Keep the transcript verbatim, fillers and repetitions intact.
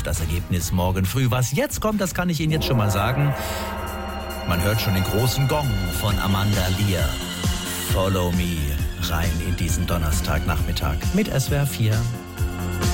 das Ergebnis morgen früh. Was jetzt kommt, das kann ich Ihnen jetzt schon mal sagen. Man hört schon den großen Gong von Amanda Lear. Follow me rein in diesen Donnerstagnachmittag mit S W R vier.